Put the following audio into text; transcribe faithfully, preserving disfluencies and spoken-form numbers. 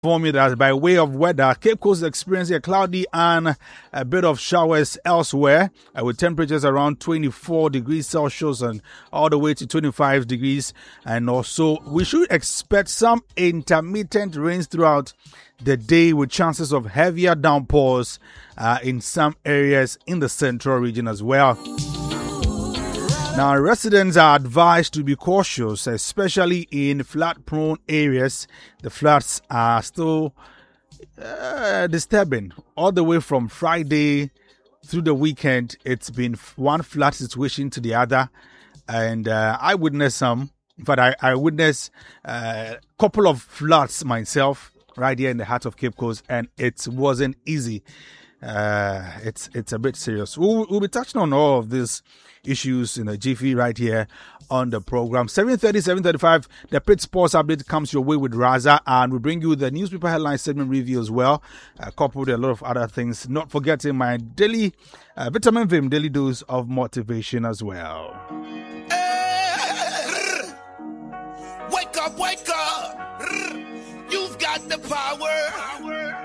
inform you that by way of weather, Cape Coast is experiencing a cloudy and a bit of showers elsewhere, uh, with temperatures around twenty-four degrees Celsius and all the way to twenty-five degrees. And also, we should expect some intermittent rains throughout the day, with chances of heavier downpours uh, in some areas in the central region as well. Now, residents are advised to be cautious, especially in flood-prone areas. The floods are still uh, disturbing. All the way from Friday through the weekend, it's been one flood situation to the other. And uh, I witnessed some. In fact, I, I witnessed a couple of floods myself right here in the heart of Cape Coast, and it wasn't easy. Uh, it's it's a bit serious. We'll, we'll be touching on all of these issues in a jiffy right here on the program. seven thirty, seven thirty-five, the Pit Sports Update comes your way with Raza, and we bring you the newspaper headline segment review as well, uh, coupled with a lot of other things. Not forgetting my daily uh, Vitamin Vim daily dose of motivation as well. Hey, wake up, wake up. You've got the power.